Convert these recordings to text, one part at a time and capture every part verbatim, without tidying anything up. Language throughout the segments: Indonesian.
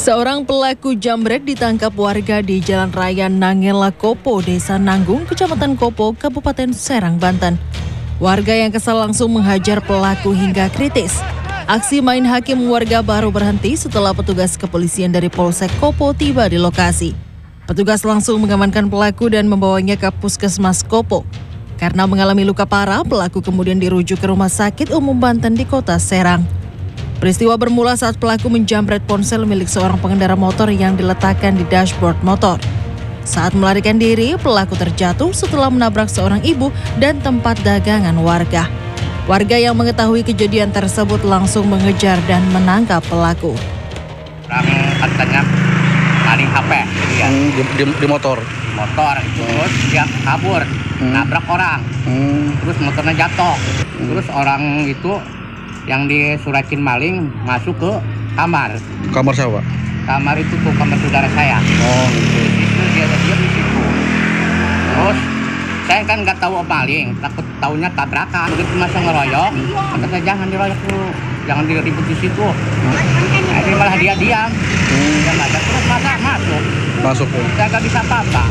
Seorang pelaku jambret ditangkap warga di Jalan Raya Nangela Kopo, Desa Nanggung, Kecamatan Kopo, Kabupaten Serang, Banten. Warga yang kesal langsung menghajar pelaku hingga kritis. Aksi main hakim warga baru berhenti setelah petugas kepolisian dari Polsek Kopo tiba di lokasi. Petugas langsung mengamankan pelaku dan membawanya ke Puskesmas Kopo. Karena mengalami luka parah, pelaku kemudian dirujuk ke Rumah Sakit Umum Banten di Kota Serang. Peristiwa bermula saat pelaku menjamret ponsel milik seorang pengendara motor yang diletakkan di dashboard motor. Saat melarikan diri, pelaku terjatuh setelah menabrak seorang ibu dan tempat dagangan warga. Warga yang mengetahui kejadian tersebut langsung mengejar dan menangkap pelaku. Orang katanya maling H P ya. hmm, di, di, di motor. Motor itu terus dia kabur, hmm. nabrak orang, hmm. terus motornya jatuh. Hmm. Terus orang itu yang disuratin maling masuk ke kamar. Kamar siapa? Kamar itu tuh kamar saudara saya. Oh, gitu. Di situ dia dia di situ. Terus saya kan nggak tahu maling, takut taunya tabrakan. Begitu masa ngeroyok, kata saya jangan diroyok dulu, jangan diribut di situ. Nah, ini malah dia diam, hmm. diam aja. Terus masa masuk. Masuk. Ya. Saya nggak bisa apa-apa.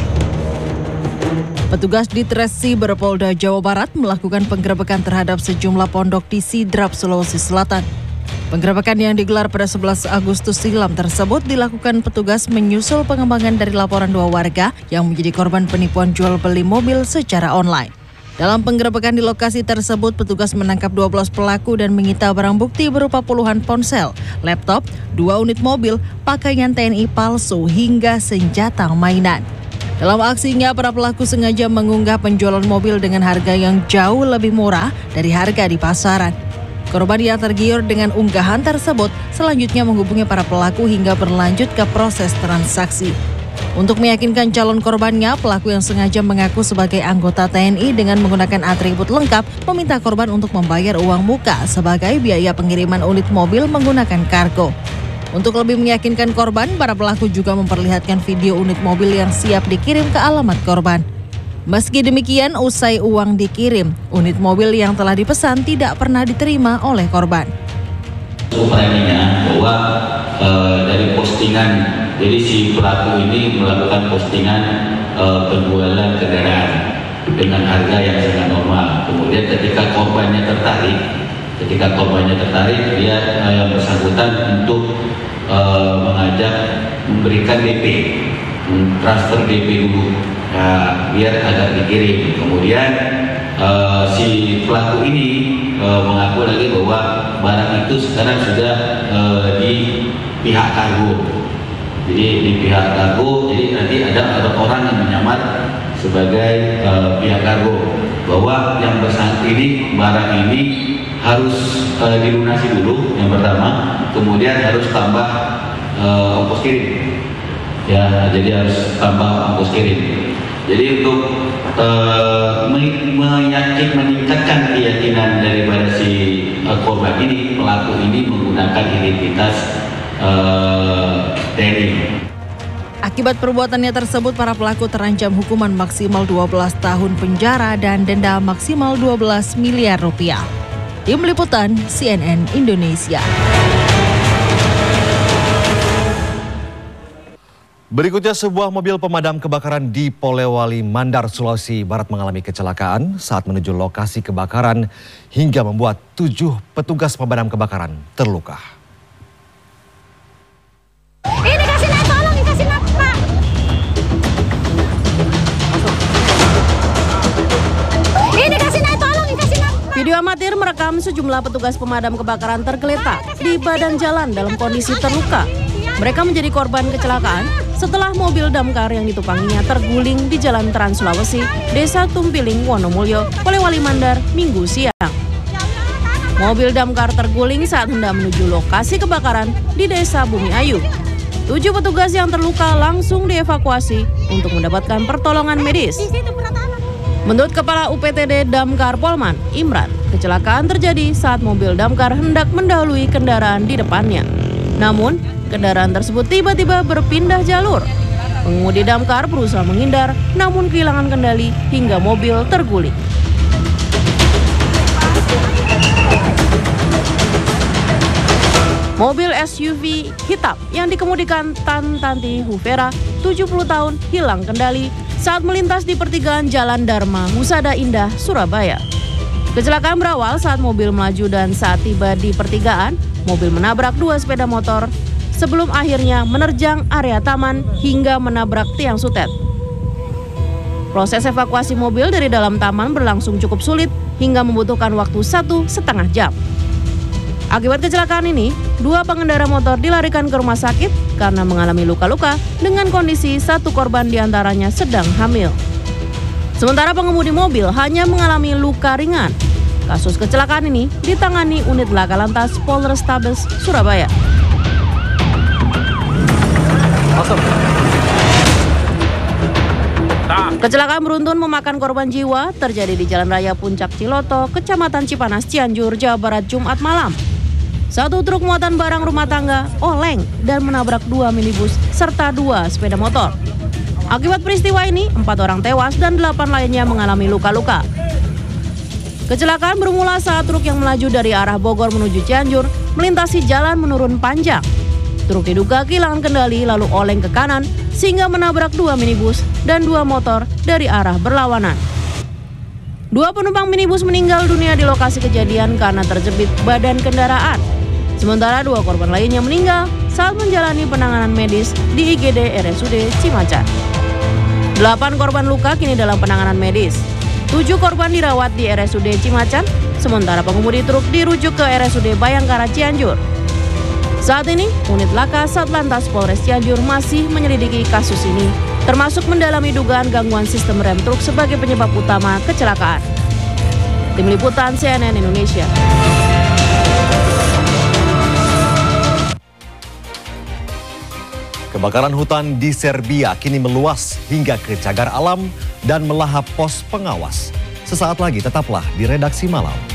Petugas di Treskrimsus Polda Jawa Barat melakukan penggerebekan terhadap sejumlah pondok di Sidrap, Sulawesi Selatan. Penggerebekan yang digelar pada sebelas Agustus silam tersebut dilakukan petugas menyusul pengembangan dari laporan dua warga yang menjadi korban penipuan jual beli mobil secara online. Dalam penggerebekan di lokasi tersebut, petugas menangkap dua belas pelaku dan menyita barang bukti berupa puluhan ponsel, laptop, dua unit mobil, pakaian T N I palsu, hingga senjata mainan. Dalam aksinya, para pelaku sengaja mengunggah penjualan mobil dengan harga yang jauh lebih murah dari harga di pasaran. Korban yang tergiur dengan unggahan tersebut selanjutnya menghubungi para pelaku hingga berlanjut ke proses transaksi. Untuk meyakinkan calon korbannya, pelaku yang sengaja mengaku sebagai anggota T N I dengan menggunakan atribut lengkap meminta korban untuk membayar uang muka sebagai biaya pengiriman unit mobil menggunakan kargo. Untuk lebih meyakinkan korban, para pelaku juga memperlihatkan video unit mobil yang siap dikirim ke alamat korban. Meski demikian, usai uang dikirim, unit mobil yang telah dipesan tidak pernah diterima oleh korban. Preminya bahwa e, dari postingan, jadi si pelaku ini melakukan postingan e, penjualan kendaraan dengan harga yang sangat normal. Kemudian ketika korbannya tertarik, ketika korbannya tertarik, dia e, yang bersangkutan untuk e, mengajak memberikan D P, transfer D P dulu, ya, biar agak dikirim. Kemudian e, si pelaku ini e, mengaku lagi bahwa barang itu sekarang sudah e, di pihak kargo. Jadi di pihak kargo, jadi nanti ada, ada orang yang menyamar sebagai e, pihak kargo bahwa yang bersangkutan ini barang ini harus e, dilunasi dulu yang pertama, kemudian harus tambah e, ongkos kirim. Ya, jadi harus tambah ongkos kirim. Jadi untuk e, meyakin, meningkatkan keyakinan daripada si e, korban ini, pelaku ini menggunakan identitas e, T N I. Akibat perbuatannya tersebut, para pelaku terancam hukuman maksimal dua belas tahun penjara dan denda maksimal dua belas miliar rupiah. Tim Liputan C N N Indonesia. Berikutnya, sebuah mobil pemadam kebakaran di Polewali Mandar, Sulawesi Barat mengalami kecelakaan saat menuju lokasi kebakaran hingga membuat tujuh petugas pemadam kebakaran terluka. Ini kasih naik, tolong dikasih naik, Pak. Ini kasih naik, tolong dikasih naik, Pak. Video amatir merekam sejumlah petugas pemadam kebakaran tergeletak di badan jalan dalam kondisi terluka. Mereka menjadi korban kecelakaan setelah mobil damkar yang ditumpanginya terguling di Jalan Trans Sulawesi, Desa Tumpiling, Wonomulyo, Polewali Mandar, Minggu siang. Mobil damkar terguling saat hendak menuju lokasi kebakaran di Desa Bumi Ayu. Tujuh petugas yang terluka langsung dievakuasi untuk mendapatkan pertolongan medis. Menurut Kepala U P T D Damkar Polman, Imran, kecelakaan terjadi saat mobil damkar hendak mendahului kendaraan di depannya. Namun, kendaraan tersebut tiba-tiba berpindah jalur. Pengemudi damkar berusaha menghindar, namun kehilangan kendali hingga mobil terguling. Mobil S U V hitam yang dikemudikan Tan Tanti Huvera, tujuh puluh tahun, hilang kendali saat melintas di pertigaan Jalan Dharma Husada Indah, Surabaya. Kecelakaan berawal saat mobil melaju dan saat tiba di pertigaan, mobil menabrak dua sepeda motor sebelum akhirnya menerjang area taman hingga menabrak tiang sutet. Proses evakuasi mobil dari dalam taman berlangsung cukup sulit hingga membutuhkan waktu satu setengah jam. Akibat kecelakaan ini, dua pengendara motor dilarikan ke rumah sakit karena mengalami luka-luka dengan kondisi satu korban diantaranya sedang hamil. Sementara pengemudi mobil hanya mengalami luka ringan. Kasus kecelakaan ini ditangani unit Laka Lantas Polrestabes Surabaya. Kecelakaan beruntun memakan korban jiwa terjadi di Jalan Raya Puncak Ciloto, Kecamatan Cipanas, Cianjur, Jawa Barat, Jumat malam. Satu truk muatan barang rumah tangga oleng dan menabrak dua minibus serta dua sepeda motor. Akibat peristiwa ini, empat orang tewas dan delapan lainnya mengalami luka-luka. Kecelakaan bermula saat truk yang melaju dari arah Bogor menuju Cianjur melintasi jalan menurun panjang. Truk diduga kehilangan kendali lalu oleng ke kanan sehingga menabrak dua minibus dan dua motor dari arah berlawanan. Dua penumpang minibus meninggal dunia di lokasi kejadian karena terjepit badan kendaraan. Sementara dua korban lainnya meninggal saat menjalani penanganan medis di I G D R S U D Cimacan. Delapan korban luka kini dalam penanganan medis. Tujuh korban dirawat di R S U D Cimacan, sementara pengemudi truk dirujuk ke R S U D Bayangkara Cianjur. Saat ini, unit Laka Satlantas Polres Cianjur masih menyelidiki kasus ini, termasuk mendalami dugaan gangguan sistem rem truk sebagai penyebab utama kecelakaan. Tim Liputan C N N Indonesia. Kebakaran hutan di Serbia kini meluas hingga ke cagar alam dan melahap pos pengawas. Sesaat lagi tetaplah di Redaksi Malam.